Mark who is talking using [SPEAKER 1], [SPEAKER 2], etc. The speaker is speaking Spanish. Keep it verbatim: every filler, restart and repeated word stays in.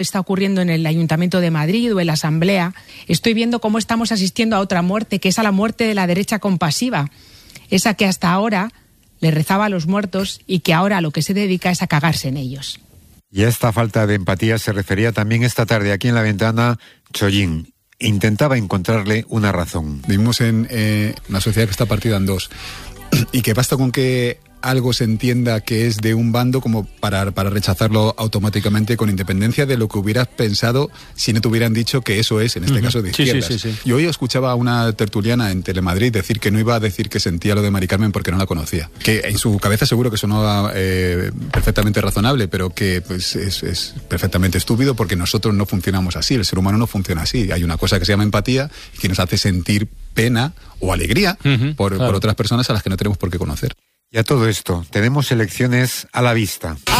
[SPEAKER 1] está ocurriendo en el Ayuntamiento de Madrid o en la Asamblea, estoy viendo cómo estamos asistiendo a otra muerte, que es a la muerte de la derecha compasiva, esa que hasta ahora le rezaba a los muertos y que ahora a lo que se dedica es a cagarse en ellos.
[SPEAKER 2] Y a esta falta de empatía se refería también esta tarde aquí en La Ventana Chollín. Intentaba encontrarle una razón.
[SPEAKER 3] Vivimos en eh, una sociedad que está partida en dos y que basta con que algo se entienda que es de un bando como para, para rechazarlo automáticamente, con independencia de lo que hubieras pensado si no te hubieran dicho que eso es, en este uh-huh. caso, de izquierdas. Sí, sí, sí, sí. Yo hoy escuchaba a una tertuliana en Telemadrid decir que no iba a decir que sentía lo de Mari Carmen porque no la conocía. Que en su cabeza seguro que sonaba eh, perfectamente razonable, pero que pues, es, es perfectamente estúpido porque nosotros no funcionamos así, el ser humano no funciona así. Hay una cosa que se llama empatía y que nos hace sentir pena o alegría uh-huh, por, claro. por otras personas a las que no tenemos por qué conocer.
[SPEAKER 2] Y a todo esto, tenemos elecciones a la vista.